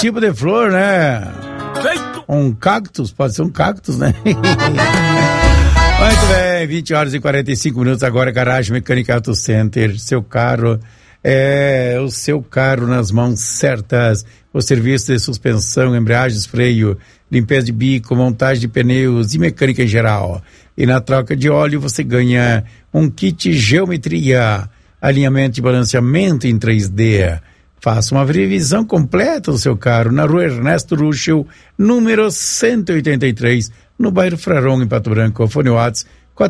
tipo de flor, né? Um cactus, pode ser um cactus, né? Muito bem, 20 horas e 45 minutos agora, Garagem Mecânica Auto Center, seu carro o seu carro nas mãos certas, o serviço de suspensão, embreagens, freio, limpeza de bico, montagem de pneus e mecânica em geral. E na troca de óleo você ganha um kit geometria, alinhamento e balanceamento em 3D. Faça uma revisão completa do seu carro na rua Ernesto Ruschel, número 183, no bairro Fraron, em Pato Branco. Fone WhatsApp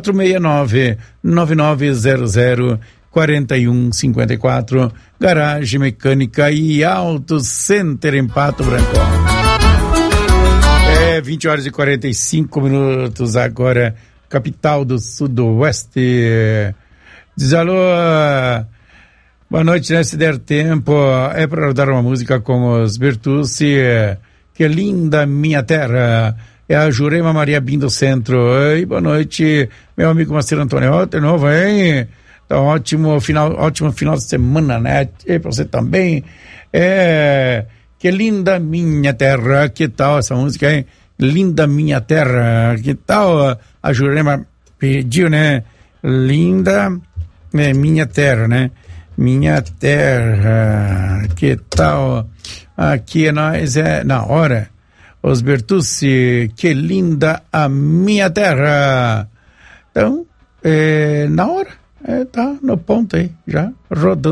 469-9900-4154. Garagem Mecânica e Auto Center em Pato Branco. 20 horas e 45 minutos agora, capital do Sudoeste. Diz alô, boa noite, né? Se der tempo, é para rodar uma música com os Bertucci, Que Linda Minha Terra. É a Jurema Maria Bim do Centro. Oi, boa noite, meu amigo Marcelo Antônio. De novo, hein? Tá ótimo final de semana, né? E pra você também. Que linda minha terra. Que tal essa música, hein? Linda minha terra. Que tal a Jurema pediu, né? Linda minha terra, né? Minha terra. Que tal? Aqui nós na hora. Os Bertucci, que linda a minha terra. Então, na hora, tá no ponto aí, já rodando.